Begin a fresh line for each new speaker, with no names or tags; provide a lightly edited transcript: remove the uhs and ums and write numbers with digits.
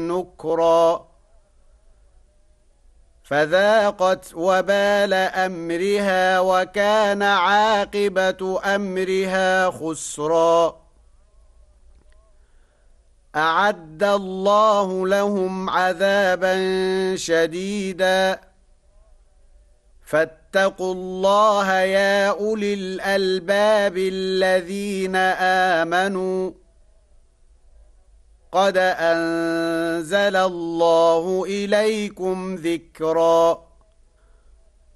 نكرا فذاقت وبال أمرها وكان عاقبة أمرها خسرا أعد الله لهم عذابا شديدا فاتقوا الله يا أولي الألباب الذين آمنوا قد أنزل الله إليكم ذكرا